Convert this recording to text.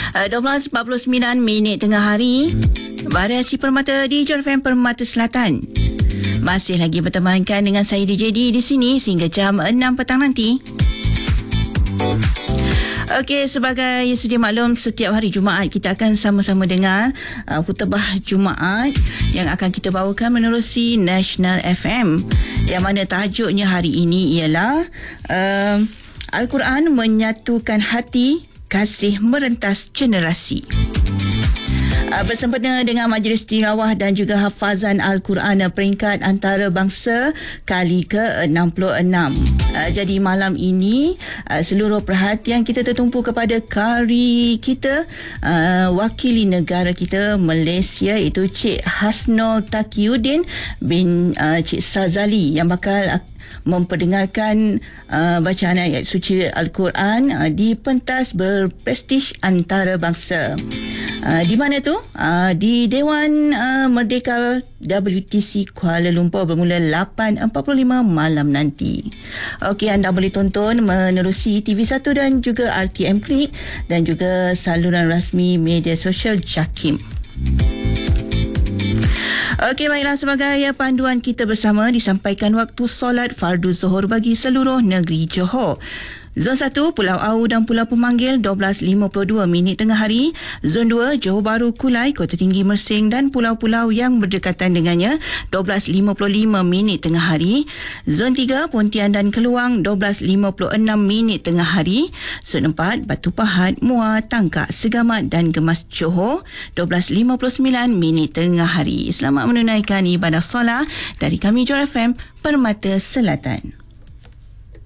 12.49 minit tengah hari. Variasi Permata di Johor FM Permata Selatan. Masih lagi bertemankan dengan saya DJD di sini sehingga jam 6 petang nanti. Okey, sebagai sedia maklum, setiap hari Jumaat kita akan sama-sama dengar khutbah Jumaat yang akan kita bawakan menerusi National FM, yang mana tajuknya hari ini ialah Al-Quran menyatukan hati, kasih merentas generasi. Bersempena dengan Majlis Tilawah dan juga Hafazan Al-Quran peringkat antarabangsa kali ke-66. Jadi malam ini seluruh perhatian kita tertumpu kepada kari kita, wakili negara kita Malaysia, iaitu Cik Hasnul Taqiyuddin bin Cik Sazali, yang bakal memperdengarkan bacaan ayat suci Al-Quran di pentas berprestij antarabangsa. Di mana tu? Di Dewan Merdeka WTC Kuala Lumpur bermula 8.45 malam nanti. Okey, anda boleh tonton menerusi TV1 dan juga RTM Klik dan juga saluran rasmi media sosial JAKIM. Okey, baiklah, sebagai panduan kita bersama disampaikan waktu solat fardu Zuhur bagi seluruh negeri Johor. Zon 1 Pulau Au dan Pulau Pemanggil 12.52 minit tengah hari. Zon 2 Johor Bahru, Kulai, Kota Tinggi, Mersing dan pulau-pulau yang berdekatan dengannya 12.55 minit tengah hari. Zon 3 Pontian dan Keluang 12.56 minit tengah hari. Zon 4 Batu Pahat, Muar, Tangkak, Segamat dan Gemas Johor 12.59 minit tengah hari. Selamat menunaikan ibadah solat dari kami Johor FM Permata Selatan.